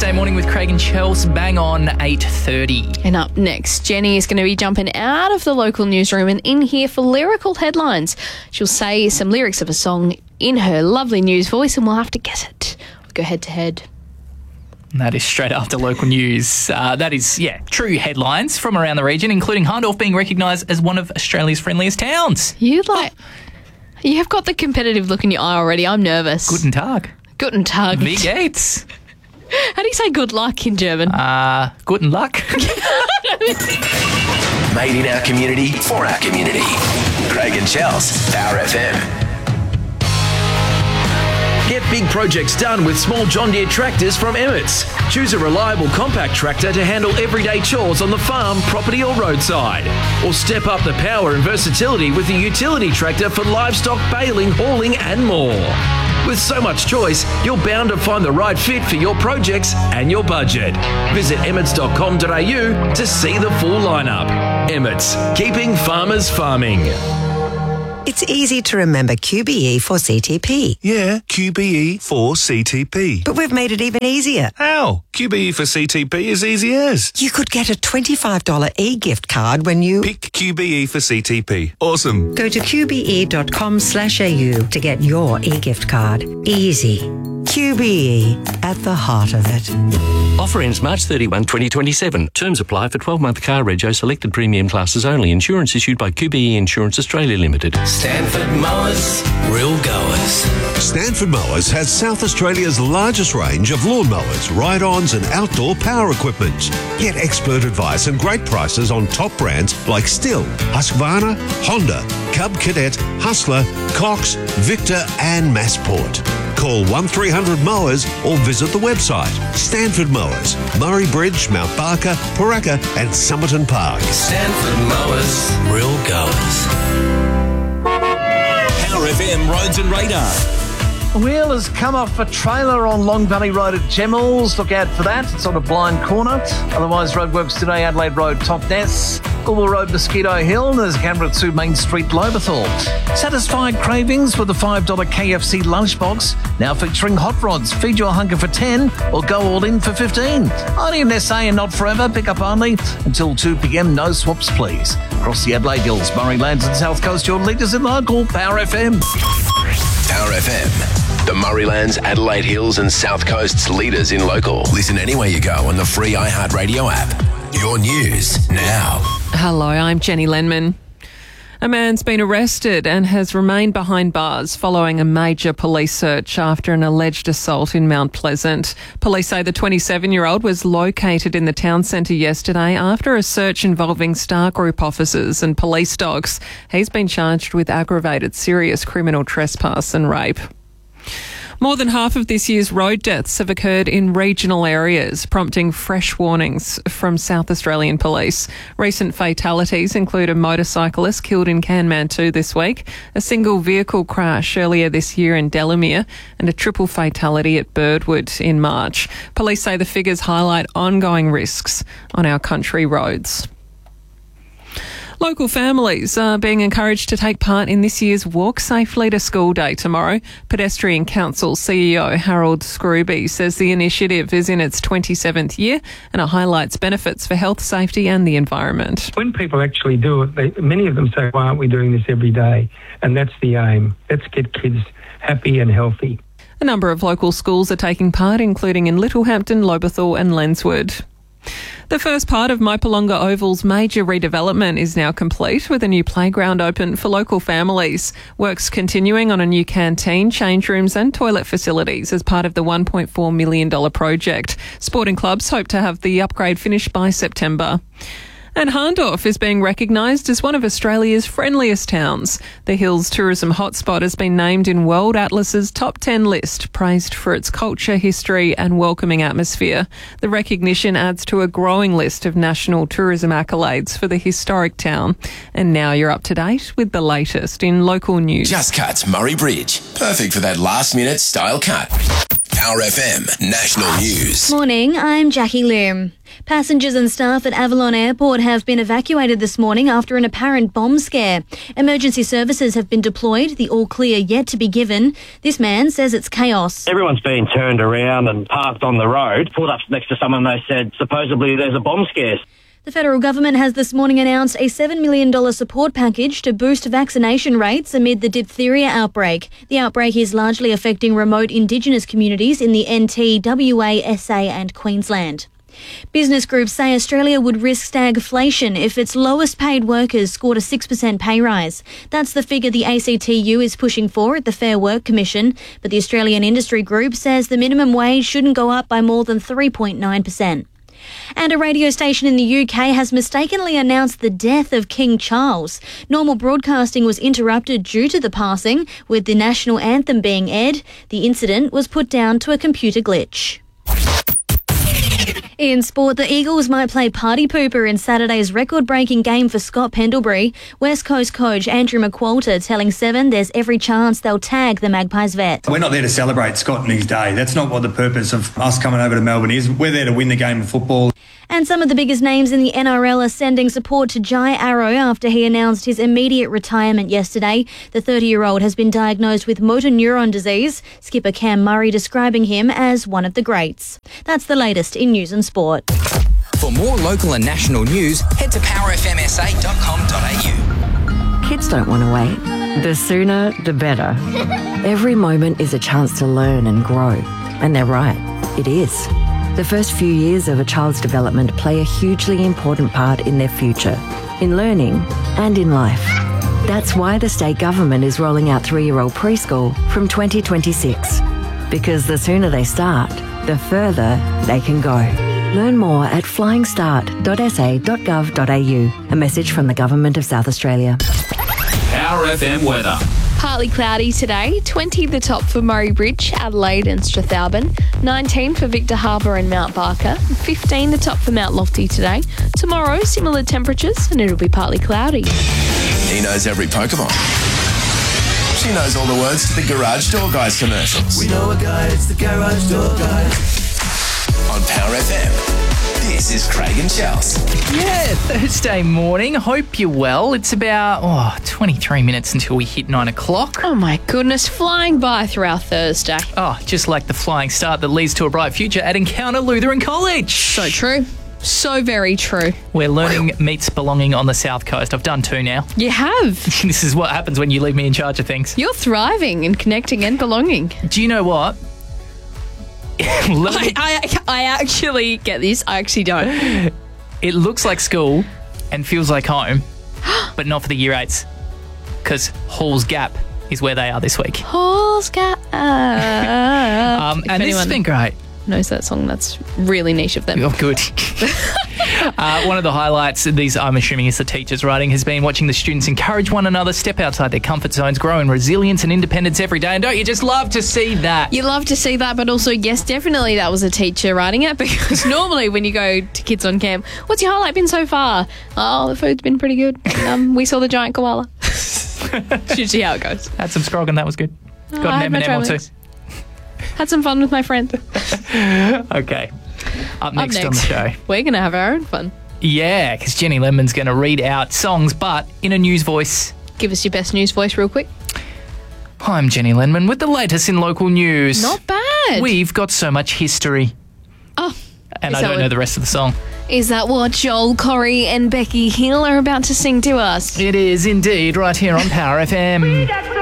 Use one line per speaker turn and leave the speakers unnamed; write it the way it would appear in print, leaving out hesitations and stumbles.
Wednesday morning with Craig and Chels, bang on 8:30.
And up next, Jenny is going to be jumping out of the local newsroom and in here for lyrical headlines. She'll say some lyrics of a song in her lovely news voice and we'll have to guess it. We'll go head to head.
That is straight after local news. That is, true headlines from around the region, including Hahndorf being recognised as one of Australia's friendliest towns.
You have got the competitive look in your eye already. I'm nervous.
Guten Tag.
Guten Tag.
Wie geht's?
How do you say good luck in German?
Guten Luck.
Made in our community, for our community. Craig and Chels, Power FM. Get big projects done with small John Deere tractors from Emmett's. Choose a reliable compact tractor to handle everyday chores on the farm, property or roadside. Or step up the power and versatility with a utility tractor for livestock, baling, hauling and more. With so much choice, you're bound to find the right fit for your projects and your budget. Visit emmets.com.au to see the full lineup. Emmett's, keeping farmers farming.
It's easy to remember QBE for CTP.
Yeah, QBE for CTP.
But we've made it even easier.
How? QBE for CTP is easy as.
You could get a $25 e-gift card when you
pick QBE for CTP. Awesome.
Go to qbe.com/au to get your e-gift card. Easy. QBE, at the heart of it.
Offer ends March 31, 2027. Terms apply for 12-month car rego selected premium classes only. Insurance issued by QBE Insurance Australia Limited.
Stanford Mowers, real goers.
Stanford Mowers has South Australia's largest range of lawn mowers, ride-ons and outdoor power equipment. Get expert advice and great prices on top brands like Stihl, Husqvarna, Honda, Cub Cadet, Hustler, Cox, Victor and Massport. Call 1300 Mowers or visit the website. Stanford Mowers, Murray Bridge, Mount Barker, Paraka and Somerton Park.
Stanford Mowers, real goers. Power FM Roads and Radar.
A wheel has come off a trailer on Long Valley Road at Gemmels. Look out for that. It's on a blind corner. Otherwise, roadworks today, Adelaide Road, Totnes, Goulburn Road, Mosquito Hill. There's Canberra Main Street, Loberthal. Satisfied cravings with the $5 KFC lunchbox. Now featuring hot rods. Feed your hunger for 10 or go all in for 15. Only in SA and not forever. Pick up only until 2 p.m. No swaps, please. Across the Adelaide Hills, Murray Lands and South Coast, your leaders in local Power FM.
Power FM. The Murraylands, Adelaide Hills and South Coast's leaders in local. Listen anywhere you go on the free iHeartRadio app. Your news now.
Hello, I'm Jenny Lenman. A man's been arrested and has remained behind bars following a major police search after an alleged assault in Mount Pleasant. Police say the 27-year-old was located in the town centre yesterday after a search involving Star Group officers and police dogs. He's been charged with aggravated serious criminal trespass and rape. More than half of this year's road deaths have occurred in regional areas, prompting fresh warnings from South Australian Police. Recent fatalities include a motorcyclist killed in Kanmantoo this week, a single vehicle crash earlier this year in Delamere, and a triple fatality at Birdwood in March. Police say the figures highlight ongoing risks on our country roads. Local families are being encouraged to take part in this year's Walk Safely to School Day tomorrow. Pedestrian Council CEO Harold Scrooby says the initiative is in its 27th year and it highlights benefits for health, safety and the environment.
When people actually do it, many of them say, why aren't we doing this every day? And that's the aim. Let's get kids happy and healthy.
A number of local schools are taking part, including in Littlehampton, Loberthal and Lenswood. The first part of Mypolonga Oval's major redevelopment is now complete, with a new playground open for local families. Works continuing on a new canteen, change rooms and toilet facilities as part of the $1.4 million project. Sporting clubs hope to have the upgrade finished by September. And Hahndorf is being recognised as one of Australia's friendliest towns. The Hills tourism hotspot has been named in World Atlas's top 10 list, praised for its culture, history and welcoming atmosphere. The recognition adds to a growing list of national tourism accolades for the historic town. And now you're up to date with the latest in local news.
Just Cuts Murray Bridge. Perfect for that last-minute style cut. Power FM National News.
Morning, I'm Jackie Loom. Passengers and staff at Avalon Airport have been evacuated this morning after an apparent bomb scare. Emergency services have been deployed, the all clear yet to be given. This man says it's chaos.
Everyone's been turned around and parked on the road, pulled up next to someone. They said supposedly there's a bomb scare.
The federal government has this morning announced a $7 million support package to boost vaccination rates amid the diphtheria outbreak. The outbreak is largely affecting remote Indigenous communities in the NT, WA, SA and Queensland. Business groups say Australia would risk stagflation if its lowest paid workers scored a 6% pay rise. That's the figure the ACTU is pushing for at the Fair Work Commission, but the Australian Industry Group says the minimum wage shouldn't go up by more than 3.9%. And a radio station in the UK has mistakenly announced the death of King Charles. Normal broadcasting was interrupted due to the passing, with the national anthem being aired. The incident was put down to a computer glitch. In sport, the Eagles might play party pooper in Saturday's record-breaking game for Scott Pendlebury. West Coast coach Andrew McQualter telling Seven there's every chance they'll tag the Magpies vet.
We're not there to celebrate Scott and his day. That's not what the purpose of us coming over to Melbourne is. We're there to win the game of football.
And some of the biggest names in the NRL are sending support to Jai Arrow after he announced his immediate retirement yesterday. The 30-year-old has been diagnosed with motor neuron disease. Skipper Cam Murray describing him as one of the greats. That's the latest in news and sport.
For more local and national news, head to powerfmsa.com.au.
Kids don't want to wait. The sooner, the better. Every moment is a chance to learn and grow. And they're right, it is. The first few years of a child's development play a hugely important part in their future, in learning and in life. That's why the state government is rolling out 3-year-old preschool from 2026. Because the sooner they start, the further they can go. Learn more at flyingstart.sa.gov.au. A message from the Government of South Australia.
Power FM weather.
Partly cloudy today, 20 the top for Murray Bridge, Adelaide and Strathalbyn, 19 for Victor Harbour and Mount Barker, 15 the top for Mount Lofty today. Tomorrow, similar temperatures and it'll be partly cloudy.
He knows every Pokemon. She knows all the words to the Garage Door Guys commercials.
We know a guy, it's the Garage Door Guys.
On Power FM, this is Craig and Chels.
Yeah, Thursday morning. Hope you're well. It's about 23 minutes until we hit 9 o'clock.
Oh my goodness, flying by through our Thursday.
Oh, just like the flying start that leads to a bright future at Encounter Lutheran College.
So true. So very true.
Where learning meets belonging on the South Coast. I've done 2 now.
You have.
This is what happens when you leave me in charge of things.
You're thriving and connecting and belonging.
Do you know what?
I actually get this. I actually don't.
It looks like school and feels like home, but not for the Year 8s. Because Hall's Gap is where they are this week.
Hall's Gap.
And this has been great.
Knows that song, that's really niche of them.
Oh, good. One of the highlights, I'm assuming is the teachers' writing, has been watching the students encourage one another, step outside their comfort zones, grow in resilience and independence every day. And don't you just love to see that?
You love to see that, but also, yes, definitely that was a teacher writing it, because normally when you go to Kids on Camp, what's your highlight been so far? Oh, the food's been pretty good. We saw the giant koala. Should see how it goes.
Had some scrog and that was good. Got an M&M or two.
Had some fun with my friend.
Okay. Up next on the show.
We're going to have our own fun.
Yeah, because Jenny Lemon's going to read out songs, but in a news voice.
Give us your best news voice real quick.
Hi, I'm Jenny Lenman with the latest in local news.
Not bad.
We've got so much history.
Oh.
And I don't know the rest of the song.
Is that what Joel Corey and Becky Hill are about to sing to us?
It is indeed, right here on Power FM.